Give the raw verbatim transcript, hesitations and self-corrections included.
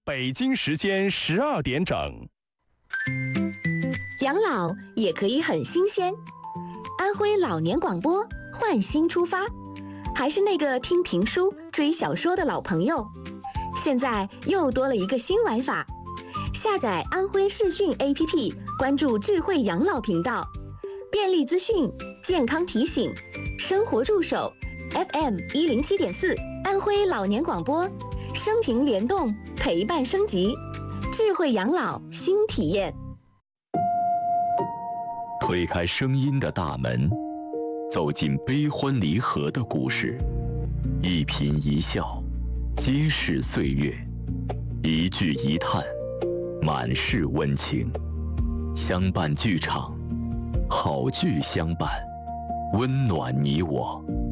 北京时间十二点整。 养老也可以很新鲜。安徽老年广播换新出发，还是那个听评书、追小说的老朋友，现在又多了一个新玩法。下载安徽视讯 A P P， 关注智慧养老频道，便利资讯、健康提醒、生活助手 F M 一零七点四，安徽老年广播，生平联动，陪伴升级，智慧养老新体验。 推开声音的大门，走进悲欢离合的故事，一颦一笑，皆是岁月；一句一叹，满是温情。相伴剧场，好剧相伴，温暖你我。